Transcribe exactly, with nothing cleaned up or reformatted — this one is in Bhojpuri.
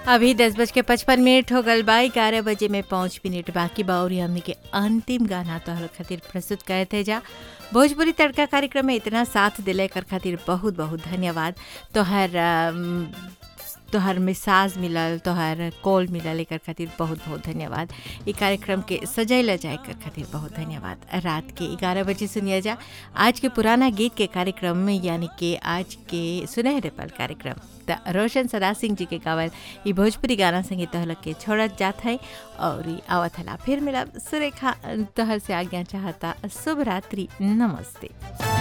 अभी दस बज के पचपन मिनट हो गल बा। ग्यारह बजे में पाँच मिनट बाकी बा और हमने के अंतिम गाना तोहर खातिर प्रस्तुत करे थे जा। भोजपुरी तड़का कार्यक्रम में इतना साथ दिले कर खातिर बहुत बहुत धन्यवाद। तोहर अम, तोहर मिसाज मिलल, तोहर कॉल मिलल, एकर खातिर बहुत बहुत धन्यवाद। ये कार्यक्रम के सजैला जाए कर खातिर बहुत धन्यवाद। रात के ग्यारह बजे सुनिया जा आज के पुराना गीत के कार्यक्रम में, यानी कि आज के सुनहरे पल कार्यक्रम त रोशन सदा सिंह जी के गावल ये भोजपुरी गाना संगे तोहलक के छोड़त जात है और ई आवत हला फिर मिलब। सुरेखा तोहर से आज्ञा चाहता। शुभ रात्रि, नमस्ते।